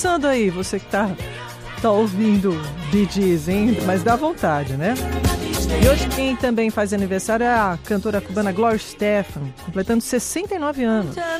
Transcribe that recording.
pensando aí, você que tá ouvindo Bee Gees, hein? Mas dá vontade, né? E hoje quem também faz aniversário é a cantora cubana Gloria Estefan, completando 69 anos.